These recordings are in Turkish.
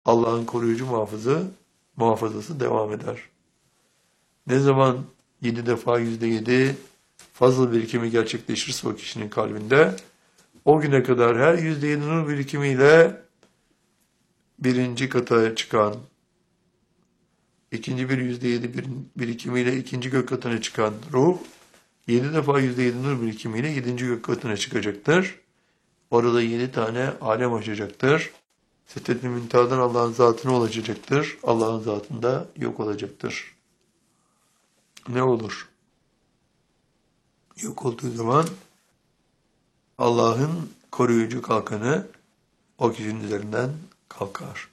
Allah'ın koruyucu muhafazası devam eder. Ne zaman 7 defa %7 fazıl birikimi gerçekleşirse o kişinin kalbinde, o güne kadar her %7 nur birikimiyle birinci kata çıkan, ikinci bir %7 birikimiyle ikinci gök katına çıkan ruh, 7 defa %7 nur birikimiyle 7. gök katına çıkacaktır. Orada 7 tane alem açacaktır. Sidret-i Münteha'dan Allah'ın zatına ulaşacaktır. Allah'ın zatında yok olacaktır. Ne olur? Yok olduğu zaman Allah'ın koruyucu kalkanı o kişinin üzerinden kalkar.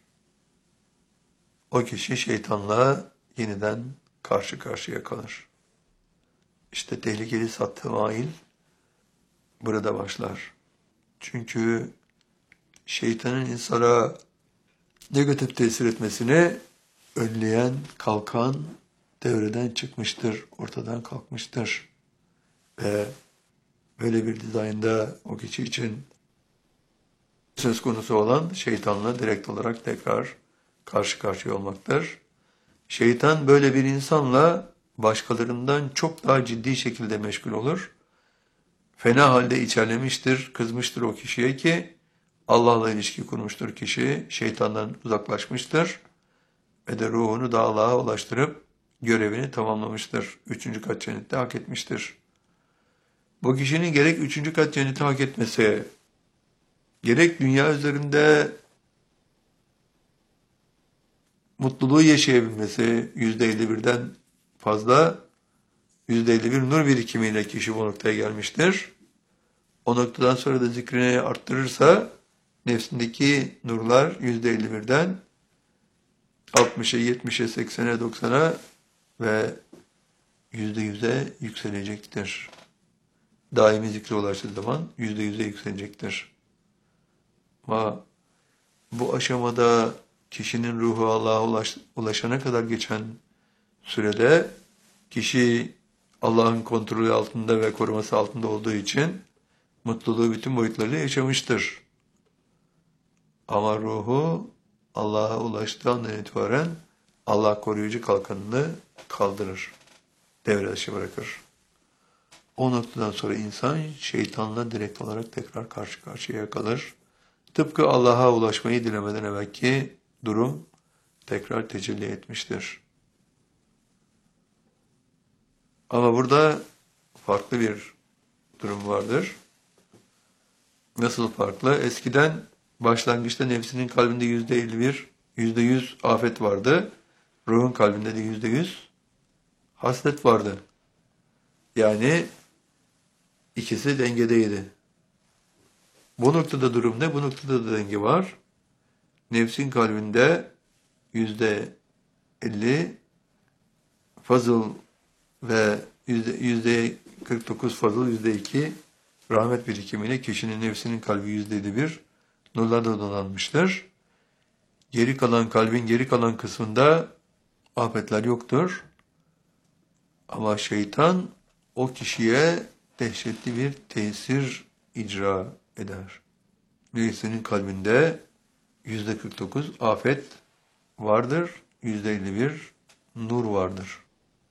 O kişi şeytanla yeniden karşı karşıya kalır. İşte tehlikeli sattı burada başlar. Çünkü şeytanın insana negatif tesir etmesini önleyen kalkan devreden çıkmıştır, ortadan kalkmıştır. Ve böyle bir dizaynda o kişi için söz konusu olan şeytanla direkt olarak tekrar karşı karşıya olmaktır. Şeytan böyle bir insanla başkalarından çok daha ciddi şekilde meşgul olur. Fena halde içerlemiştir, kızmıştır o kişiye ki Allah'la ilişki kurmuştur kişi, şeytandan uzaklaşmıştır ve de ruhunu da Allah'a ulaştırıp görevini tamamlamıştır. 3. kat cennette hak etmiştir. Bu kişinin gerek 3. kat cenneti hak etmesi, gerek dünya üzerinde mutluluğu yaşayabilmesi %51'den fazla, %51 nur birikimiyle kişi bu noktaya gelmiştir. O noktadan sonra da zikrini arttırırsa nefsindeki nurlar %51'den 60'a, 70'e, 80'e, 90'a ve %100'e yükselecektir. Daimi zikre ulaştığı zaman %100'e yükselecektir. Ama bu aşamada kişinin ruhu Allah'a ulaşana kadar geçen sürede kişi Allah'ın kontrolü altında ve koruması altında olduğu için mutluluğu bütün boyutlarıyla yaşamıştır. Ama ruhu Allah'a ulaştığı andan itibaren Allah koruyucu kalkanını kaldırır, devre dışı bırakır. O noktadan sonra insan şeytanla direkt olarak tekrar karşı karşıya kalır. Tıpkı Allah'a ulaşmayı dilemeden evvelki durum tekrar tecelli etmiştir. Ama burada farklı bir durum vardır. Nasıl farklı? Eskiden başlangıçta nefsinin kalbinde %51, %100 afet vardı. Ruhun kalbinde de %100 haslet vardı. Yani ikisi dengedeydi. Bu noktada durum ne? Bu noktada da denge var. Nefsin kalbinde %50 fazıl ve %49 fazıl, %2 rahmet birikimiyle kişinin nefsinin kalbi %51 nurlarla donanmıştır. Geri kalan kalbin geri kalan kısmında afetler yoktur. Ama şeytan o kişiye dehşetli bir tesir icra eder. Birisinin kalbinde %49 afet vardır, %51 nur vardır.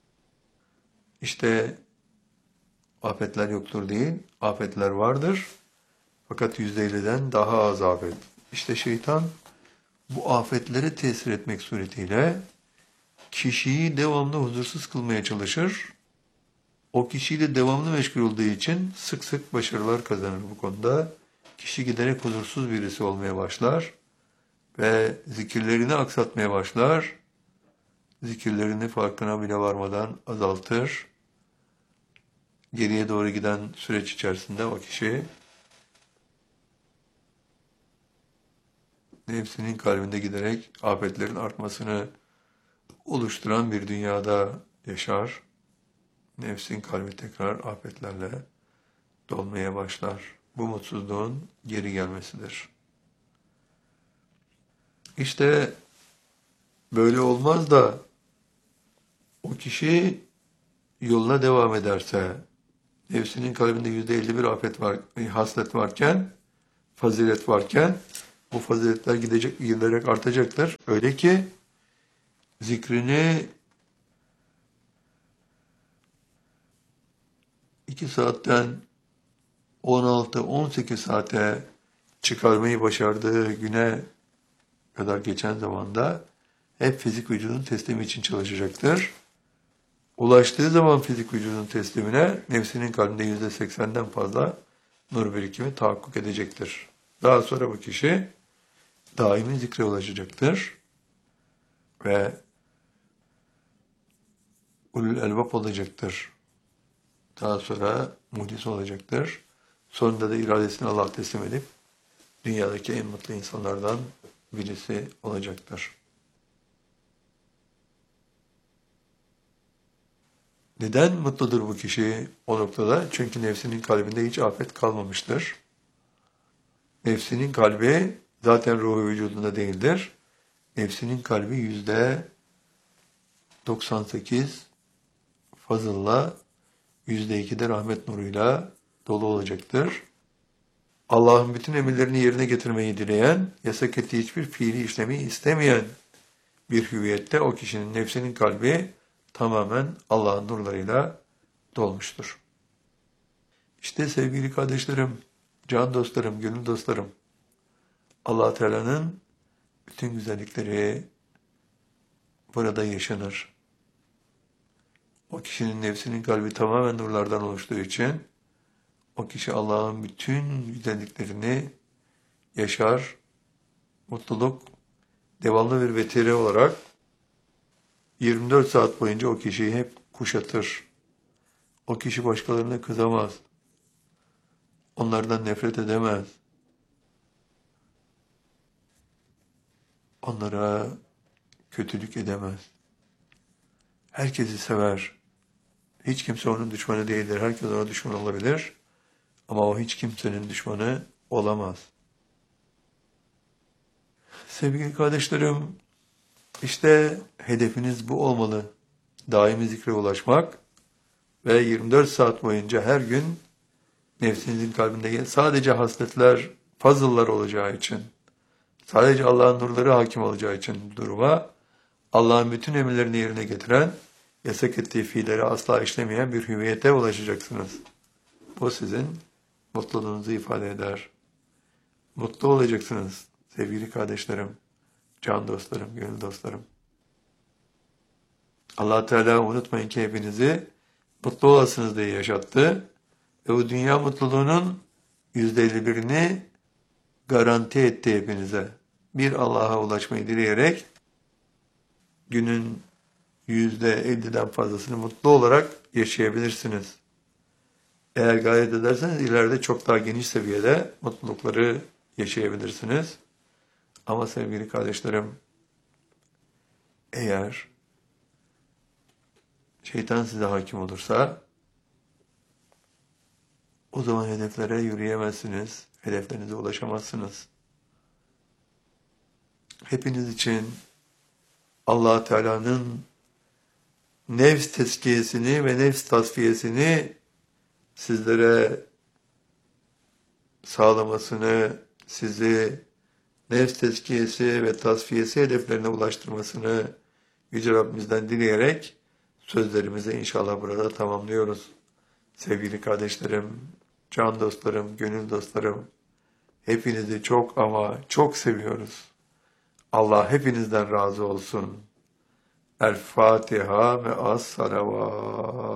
İşte afetler yoktur değil, afetler vardır. Fakat %50'den daha az afet. İşte şeytan bu afetlere tesir etmek suretiyle kişiyi devamlı huzursuz kılmaya çalışır. O kişiyle devamlı meşgul olduğu için sık sık başarılar kazanır bu konuda. Kişi giderek huzursuz birisi olmaya başlar ve zikirlerini aksatmaya başlar. Zikirlerini farkına bile varmadan azaltır. Geriye doğru giden süreç içerisinde o kişi nefsinin kalbinde giderek afetlerin artmasını oluşturan bir dünyada yaşar. Nefsin kalbi tekrar afetlerle dolmaya başlar. Bu mutsuzluğun geri gelmesidir. İşte böyle olmaz da o kişi yoluna devam ederse, nefsinin kalbinde %51 afet var, haslet varken, fazilet varken, bu faziletler giderek artacaktır. Öyle ki zikrini 2 saatten 16-18 saate çıkarmayı başardığı güne kadar geçen zamanda hep fizik vücudun teslimi için çalışacaktır. Ulaştığı zaman fizik vücudun teslimine nefsinin kalbinde %80'den fazla nur birikimi tahakkuk edecektir. Daha sonra bu kişi daimi zikre ulaşacaktır ve ulul elbap olacaktır. Daha sonra muhdis olacaktır. Sonunda da iradesini Allah'a teslim edip dünyadaki en mutlu insanlardan birisi olacaktır. Neden mutludur bu kişi o noktada? Çünkü nefsinin kalbinde hiç afet kalmamıştır. Nefsinin kalbi zaten ruhu vücudunda değildir. Nefsinin kalbi %98 fazılla, %2'de rahmet nuruyla dolu olacaktır. Allah'ın bütün emirlerini yerine getirmeyi dileyen, yasak ettiği hiçbir fiili işlemi istemeyen bir hüviyette o kişinin nefsinin kalbi tamamen Allah'ın nurlarıyla dolmuştur. İşte sevgili kardeşlerim, can dostlarım, gönül dostlarım, Allah Teala'nın bütün güzellikleri burada yaşanır. O kişinin nefsinin kalbi tamamen nurlardan oluştuğu için o kişi Allah'ın bütün güzelliklerini yaşar, mutluluk devamlı bir vetire olarak 24 saat boyunca o kişiyi hep kuşatır. O kişi başkalarına kızamaz. Onlardan nefret edemez. Onlara kötülük edemez. Herkesi sever. Hiç kimse onun düşmanı değildir. Herkes ona düşman olabilir. Ama o hiç kimsenin düşmanı olamaz. Sevgili kardeşlerim, işte hedefiniz bu olmalı. Daimi zikre ulaşmak ve 24 saat boyunca her gün nefsinizin kalbinde sadece hasletler, puzzle'lar olacağı için, sadece Allah'ın nurları hakim olacağı için duruma, Allah'ın bütün emirlerini yerine getiren, yasak ettiği fiilleri asla işlemeyen bir hüviyete ulaşacaksınız. Bu sizin mutluluğunuzu ifade eder. Mutlu olacaksınız sevgili kardeşlerim, can dostlarım, gönül dostlarım. Allah Teala unutmayın ki hepinizi mutlu olasınız diye yaşattı ve bu dünya mutluluğunun %51'ini garanti etti hepinize. Bir Allah'a ulaşmayı dileyerek günün %50'den fazlasını mutlu olarak yaşayabilirsiniz. Eğer gayret ederseniz ileride çok daha geniş seviyede mutlulukları yaşayabilirsiniz. Ama sevgili kardeşlerim, eğer şeytan size hakim olursa o zaman hedeflere yürüyemezsiniz, hedeflerinize ulaşamazsınız. Hepiniz için Allah Teala'nın nefs tezkiyesini ve nefs tasfiyesini sizlere sağlamasını, sizi nefs tezkiyesi ve tasfiyesi hedeflerine ulaştırmasını Yüce Rabbimizden dileyerek sözlerimizi inşallah burada tamamlıyoruz. Sevgili kardeşlerim, can dostlarım, gönül dostlarım, hepinizi çok ama çok seviyoruz. Allah hepinizden razı olsun. El Fatiha ve as salavat.